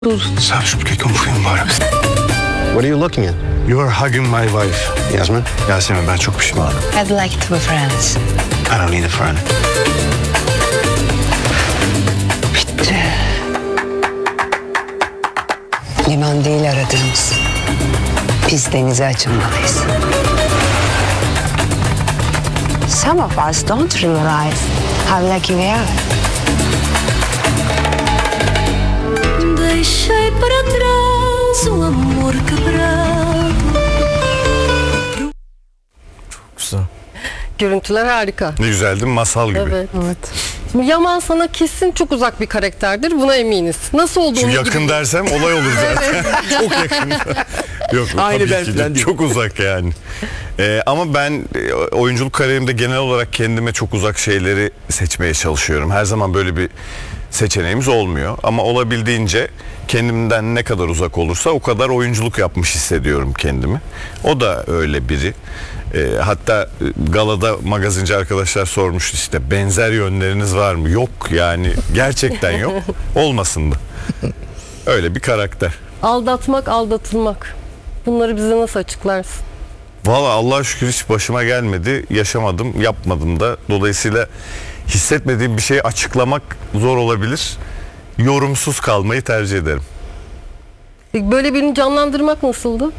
¿Sabes por qué confío en Barak? What are you looking at? You are hugging my wife. Yasmin? Yasemin, ben çok pişmanım. I'd like to be friends. I don't need a friend. Bitti. Liman değil aradığımız. Biz denize açılmalıyız. Some of us don't realize how lucky we are. Deixei para trás amor quebrado. Güzel. Görüntüler harika. Ne güzel değil mi? Masal gibi. Evet. Şimdi Yaman sana kesin çok uzak bir karakterdir. Buna eminiz. Nasıl oldu? Şimdi onu yakın dersem olay olur zaten. Çok yakın. Yok Aynı tabii ben ki falan de. değil. Çok uzak yani. Ama ben oyunculuk kariyerimde genel olarak kendime çok uzak şeyleri seçmeye çalışıyorum. Her zaman böyle bir seçeneğimiz olmuyor. Ama olabildiğince kendimden ne kadar uzak olursa o kadar oyunculuk yapmış hissediyorum kendimi. O da öyle biri. Hatta galada magazinci arkadaşlar sormuştu işte benzer yönleriniz var mı? Yok yani gerçekten yok. Olmasın da. Öyle bir karakter. Aldatmak, aldatılmak. Bunları bize nasıl açıklarsın? Valla Allah'a şükür hiç başıma gelmedi. Yaşamadım, yapmadım da. Dolayısıyla hissetmediğim bir şeyi açıklamak zor olabilir. Yorumsuz kalmayı tercih ederim. Böyle birini canlandırmak nasıldı?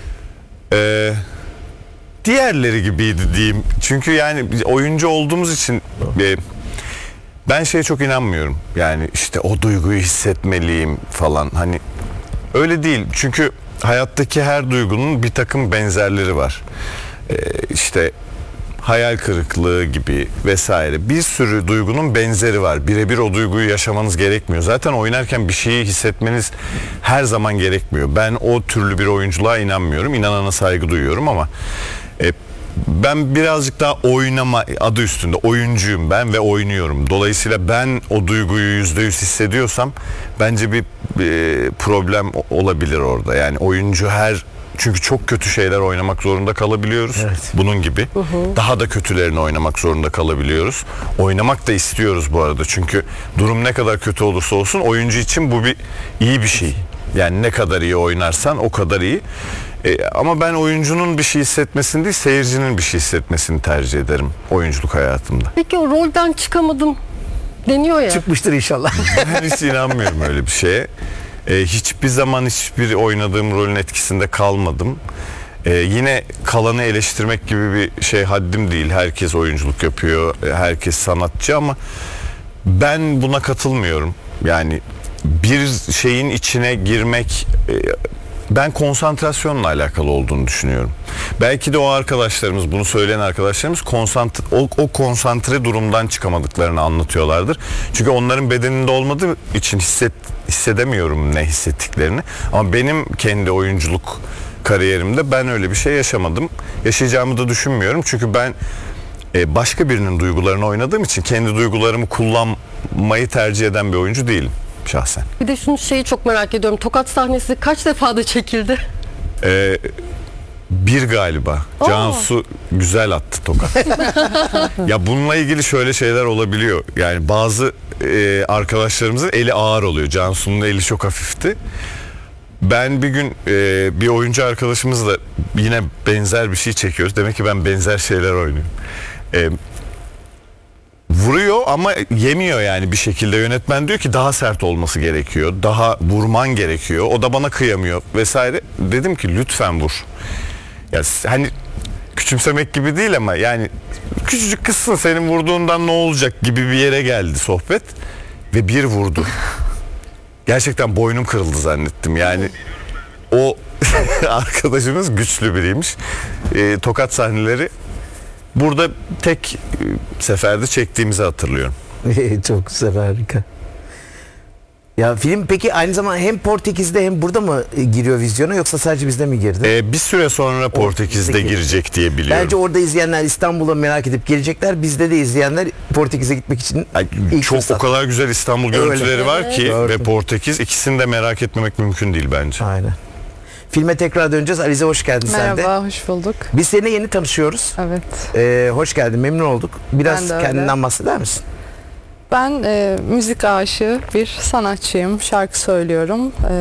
Diğerleri gibiydi diyeyim. Çünkü yani oyuncu olduğumuz için ben şeye çok inanmıyorum. Yani işte o duyguyu hissetmeliyim falan. Hani öyle değil. Çünkü hayattaki her duygunun bir takım benzerleri var. İşte hayal kırıklığı gibi vesaire. Bir sürü duygunun benzeri var. Birebir o duyguyu yaşamanız gerekmiyor. Zaten oynarken bir şeyi hissetmeniz her zaman gerekmiyor. Ben o türlü bir oyunculuğa inanmıyorum. İnanana saygı duyuyorum ama ben birazcık daha oynama adı üstünde oyuncuyum ben ve oynuyorum. Dolayısıyla ben o duyguyu %100 hissediyorsam bence bir problem olabilir orada. Yani oyuncu çünkü çok kötü şeyler oynamak zorunda kalabiliyoruz. Evet. Bunun gibi. Daha da kötülerini oynamak zorunda kalabiliyoruz. Oynamak da istiyoruz bu arada. Çünkü durum ne kadar kötü olursa olsun oyuncu için bu iyi bir şey. Yani ne kadar iyi oynarsan o kadar iyi. Ama ben oyuncunun bir şey hissetmesini değil, seyircinin bir şey hissetmesini tercih ederim oyunculuk hayatımda. Peki o rolden çıkamadım deniyor ya. Çıkmıştır inşallah. Ben hiç inanmıyorum öyle bir şeye. Hiçbir zaman hiçbir oynadığım rolün etkisinde kalmadım. Yine kalanı eleştirmek gibi bir şey haddim değil. Herkes oyunculuk yapıyor, herkes sanatçı ama ben buna katılmıyorum. Yani bir şeyin içine girmek ben konsantrasyonla alakalı olduğunu düşünüyorum. Belki de o arkadaşlarımız, bunu söyleyen arkadaşlarımız o konsantre durumdan çıkamadıklarını anlatıyorlardır. Çünkü onların bedeninde olmadığı için hissedemiyorum ne hissettiklerini. Ama benim kendi oyunculuk kariyerimde ben öyle bir şey yaşamadım. Yaşayacağımı da düşünmüyorum. Çünkü ben başka birinin duygularını oynadığım için kendi duygularımı kullanmayı tercih eden bir oyuncu değilim şahsen. Bir de şeyi çok merak ediyorum. Tokat sahnesi kaç defada çekildi? Bir galiba. Cansu güzel attı tokat. Ya bununla ilgili şöyle şeyler olabiliyor. Yani bazı arkadaşlarımızın eli ağır oluyor. Cansu'nun eli çok hafifti. Ben bir gün bir oyuncu arkadaşımızla yine benzer bir şey çekiyoruz. Demek ki ben benzer şeyler oynuyorum. Vuruyor ama yemiyor yani bir şekilde. Yönetmen diyor ki daha sert olması gerekiyor. Daha vurman gerekiyor. O da bana kıyamıyor vesaire. Dedim ki lütfen vur. Ya hani küçümsemek gibi değil ama yani küçücük kızsın senin vurduğundan ne olacak gibi bir yere geldi sohbet. Ve bir vurdu. Gerçekten boynum kırıldı zannettim. Yani o arkadaşımız güçlü biriymiş. Tokat sahneleri burada tek seferde çektiğimizi hatırlıyorum. Çok güzel, harika. Ya film peki aynı zamanda hem Portekiz'de hem burada mı giriyor vizyona yoksa sadece bizde mi girdi? Bir süre sonra Portekiz'de girecek diye biliyorum. Bence orada izleyenler İstanbul'a merak edip gelecekler. Bizde de izleyenler Portekiz'e gitmek için ilk çok fırsat. O kadar güzel İstanbul görüntüleri var ki Doğru. ve Portekiz, ikisini de merak etmemek mümkün değil bence. Aynen. Filme tekrar döneceğiz. Alize hoş geldin sen de. Merhaba, hoş bulduk. Biz seninle yeni tanışıyoruz. Evet. Hoş geldin, memnun olduk. Biraz Ben de öyle. kendinden bahseder misin? Ben müzik aşığı bir sanatçıyım. Şarkı söylüyorum.